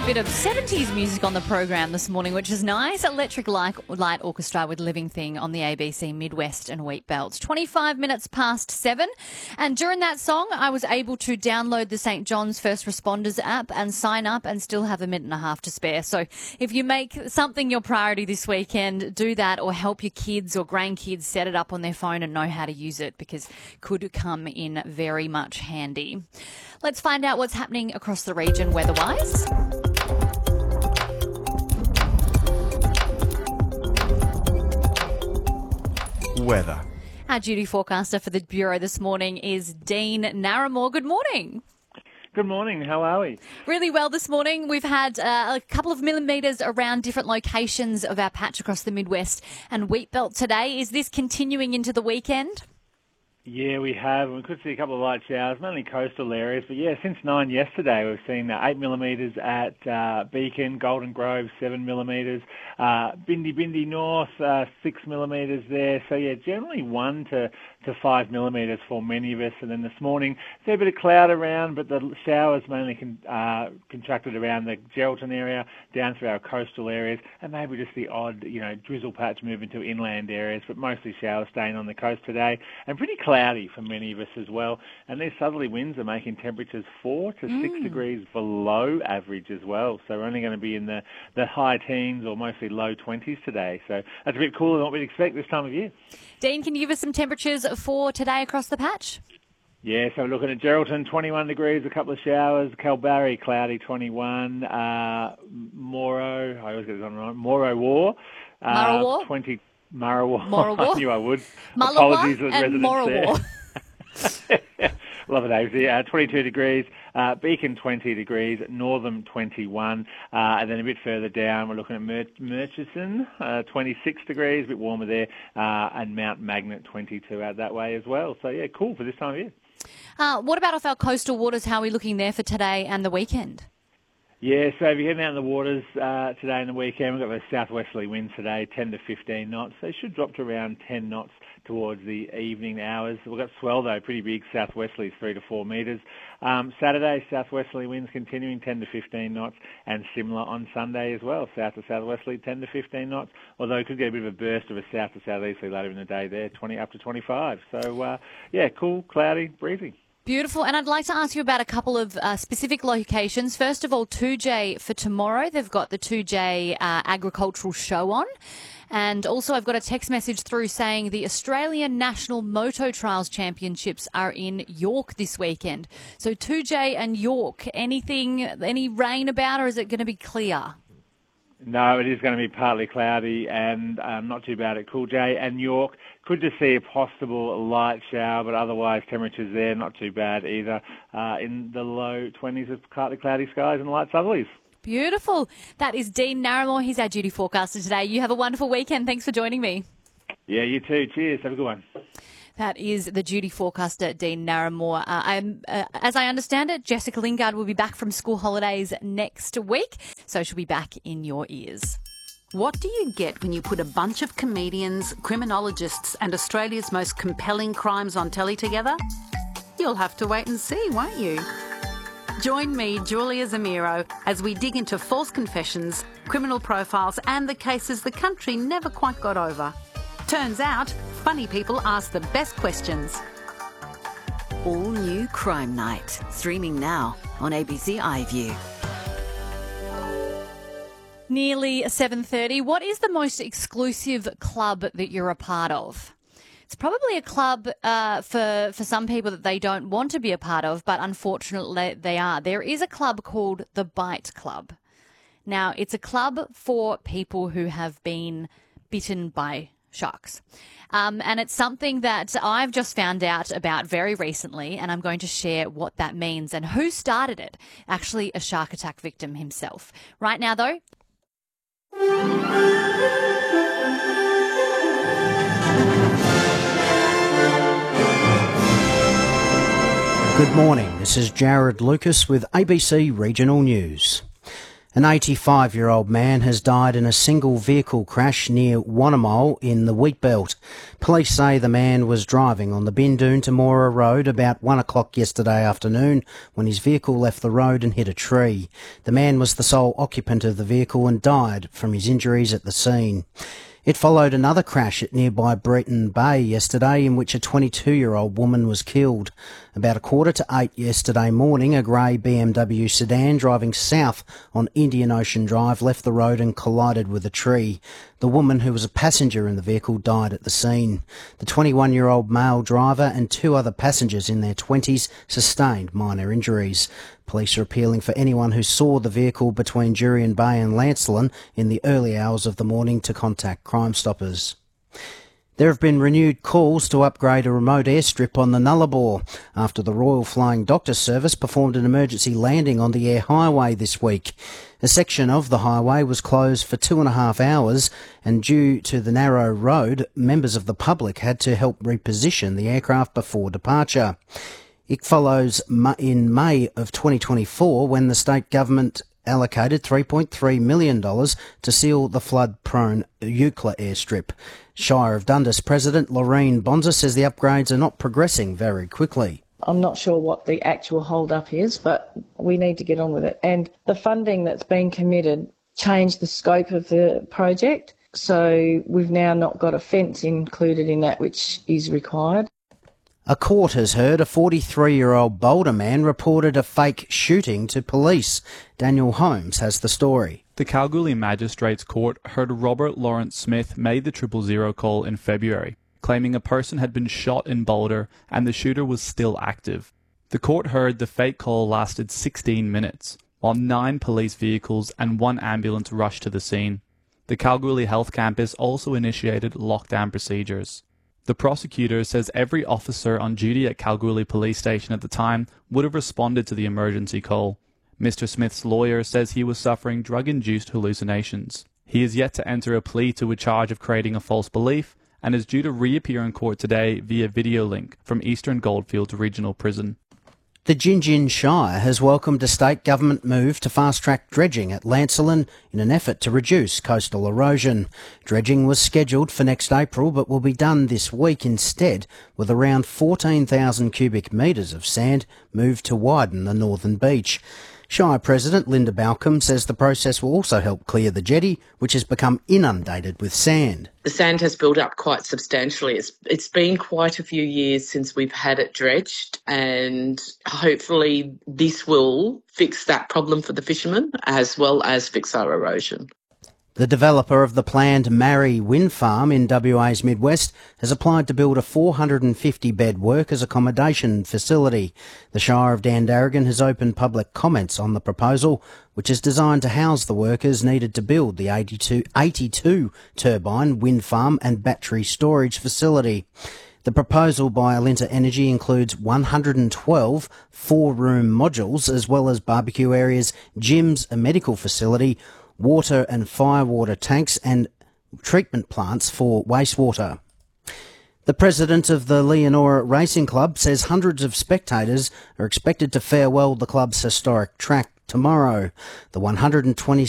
a bit of 70s music on the program this morning, which is nice. Electric Light Orchestra with Living Thing on the ABC Midwest and Wheat Belt. 25 minutes past 7. And during that song, I was able to download the St. John's First Responders app and sign up and still have a minute and a half to spare. So if you make something your priority this weekend, do that, or help your kids or grandkids set it up on their phone and know how to use it, because it could come in very much handy. Let's find out what's happening across the region weather-wise. Weather. Our duty forecaster for the Bureau this morning is Dean Narramore. Good morning. Good morning. How are we? Really well this morning. We've had a couple of millimetres around different locations of our patch across the Midwest and Wheat Belt today. Is this continuing into the weekend? Yeah, we have. We could see a couple of light showers, mainly coastal areas. But yeah, since 9 yesterday, we've seen 8 millimetres at Beacon, Golden Grove, 7 millimetres, Bindi North, 6 millimetres there. So yeah, generally 1 to 5 millimetres for many of us. And then this morning, there's a bit of cloud around, but the showers mainly contracted around the Geraldton area, down through our coastal areas, and maybe just the odd, drizzle patch moving to inland areas, but mostly showers staying on the coast today, and pretty cloudy for many of us as well. And these southerly winds are making temperatures 4 to 6 degrees below average as well. So we're only going to be in the high teens or mostly low 20s today. So that's a bit cooler than what we'd expect this time of year. Dean, can you give us some temperatures for today across the patch? Yeah, so we're looking at Geraldton, 21 degrees, a couple of showers. Kalbarri, cloudy, 21. Moro, I always get it on wrong. Murro-War, 20. Murro-War. I knew I would. Apologies to the residents there. Love it, Avery. 22 degrees, Beacon 20 degrees, Northam 21, and then a bit further down we're looking at Murchison, 26 degrees, a bit warmer there, and Mount Magnet 22 out that way as well. So yeah, cool for this time of year. What about off our coastal waters? How are we looking there for today and the weekend? Yeah, so if you're heading out in the waters today and the weekend, we've got those southwesterly winds today, 10 to 15 knots. They should drop to around 10 knots towards the evening hours. We've got swell, though, pretty big, southwesterly, 3 to 4 metres. Saturday, southwesterly winds continuing, 10 to 15 knots, and similar on Sunday as well, south to southwesterly, 10 to 15 knots, although you could get a bit of a burst of a south to southeasterly later in the day there, 20 up to 25. So, yeah, cool, cloudy, breezy. Beautiful. And I'd like to ask you about a couple of specific locations. First of all, 2J for tomorrow. They've got the 2J agricultural show on. And also I've got a text message through saying the Australian National Moto Trials Championships are in York this weekend. So 2J and York, any rain about, or is it going to be clear? No, it is going to be partly cloudy and not too bad at Cool J and York. Could just see a possible light shower, but otherwise temperatures there not too bad either. In the low 20s with partly cloudy skies and light southerlies. Beautiful. That is Dean Narramore. He's our duty forecaster today. You have a wonderful weekend. Thanks for joining me. Yeah, you too. Cheers. Have a good one. That is the duty forecaster, Dean Narramore. As I understand it, Jessica Lingard will be back from school holidays next week, so she'll be back in your ears. What do you get when you put a bunch of comedians, criminologists and Australia's most compelling crimes on telly together? You'll have to wait and see, won't you? Join me, Julia Zamiro, as we dig into false confessions, criminal profiles and the cases the country never quite got over. Turns out, funny people ask the best questions. All new Crime Night, streaming now on ABC iView. Nearly 7:30. What is the most exclusive club that you're a part of? It's probably a club for some people that they don't want to be a part of, but unfortunately they are. There is a club called the Bite Club. Now, it's a club for people who have been bitten by sharks. And it's something that I've just found out about very recently, and I'm going to share what that means and who started it. Actually, a shark attack victim himself. Right now, though. Good morning, this is Jared Lucas with ABC Regional News. An 85-year-old man has died in a single vehicle crash near Wannamal in the Wheatbelt. Police say the man was driving on the Bindoon to Mora Road about 1 o'clock yesterday afternoon when his vehicle left the road and hit a tree. The man was the sole occupant of the vehicle and died from his injuries at the scene. It followed another crash at nearby Breton Bay yesterday in which a 22-year-old woman was killed. About 7:45 yesterday morning, a grey BMW sedan driving south on Indian Ocean Drive left the road and collided with a tree. The woman, who was a passenger in the vehicle, died at the scene. The 21-year-old male driver and 2 other passengers in their 20s sustained minor injuries. Police are appealing for anyone who saw the vehicle between Jurien Bay and Lancelin in the early hours of the morning to contact Crime Stoppers. There have been renewed calls to upgrade a remote airstrip on the Nullarbor after the Royal Flying Doctor Service performed an emergency landing on the Air Highway this week. A section of the highway was closed for 2.5 hours, and due to the narrow road, members of the public had to help reposition the aircraft before departure. It follows in May of 2024 when the state government allocated $3.3 million to seal the flood-prone Eucla airstrip. Shire of Dundas President Loreen Bonza says the upgrades are not progressing very quickly. I'm not sure what the actual hold-up is, but we need to get on with it. And the funding that's been committed changed the scope of the project, so we've now not got a fence included in that, which is required. A court has heard a 43-year-old Boulder man reported a fake shooting to police. Daniel Holmes has the story. The Kalgoorlie Magistrates Court heard Robert Lawrence Smith made the 000 call in February, claiming a person had been shot in Boulder and the shooter was still active. The court heard the fake call lasted 16 minutes, while 9 police vehicles and 1 ambulance rushed to the scene. The Kalgoorlie Health Campus also initiated lockdown procedures. The prosecutor says every officer on duty at Kalgoorlie Police Station at the time would have responded to the emergency call. Mr. Smith's lawyer says he was suffering drug-induced hallucinations. He is yet to enter a plea to a charge of creating a false belief and is due to reappear in court today via video link from Eastern Goldfields Regional Prison. The Gingin Shire has welcomed a state government move to fast-track dredging at Lancelin in an effort to reduce coastal erosion. Dredging was scheduled for next April but will be done this week instead, with around 14,000 cubic metres of sand moved to widen the northern beach. Shire President Linda Balcombe says the process will also help clear the jetty, which has become inundated with sand. The sand has built up quite substantially. It's been quite a few years since we've had it dredged, and hopefully this will fix that problem for the fishermen as well as fix our erosion. The developer of the planned Marrie Wind Farm in WA's Midwest has applied to build a 450-bed workers' accommodation facility. The Shire of Dandaragan has opened public comments on the proposal, which is designed to house the workers needed to build the 82-turbine wind farm and battery storage facility. The proposal by Alinta Energy includes 112 4-room modules as well as barbecue areas, gyms, a medical facility, water and firewater tanks and treatment plants for wastewater. The president of the Leonora Racing Club says hundreds of spectators are expected to farewell the club's historic track tomorrow. The 126